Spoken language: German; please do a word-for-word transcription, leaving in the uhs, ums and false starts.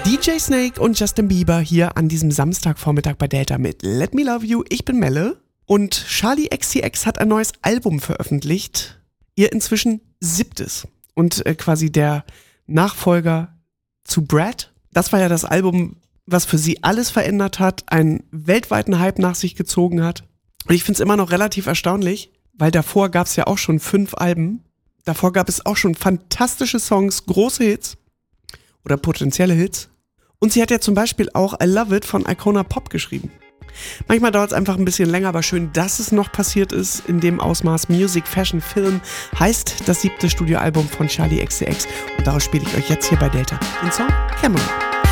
D J Snake und Justin Bieber hier an diesem Samstagvormittag bei Delta mit Let Me Love You. Ich bin Melle und Charli X C X hat ein neues Album veröffentlicht. Ihr inzwischen siebtes und äh, quasi der Nachfolger zu Brad. Das war ja das Album, was für sie alles verändert hat, einen weltweiten Hype nach sich gezogen hat. Und ich finde es immer noch relativ erstaunlich, weil davor gab es ja auch schon fünf Alben. Davor gab es auch schon fantastische Songs, große Hits oder potenzielle Hits. Und sie hat ja zum Beispiel auch I Love It von Icona Pop geschrieben. Manchmal dauert es einfach ein bisschen länger, aber schön, dass es noch passiert ist in dem Ausmaß. Music, Fashion, Film heißt das siebte Studioalbum von Charli X C X. Und daraus spiele ich euch jetzt hier bei Delta den Song Camera.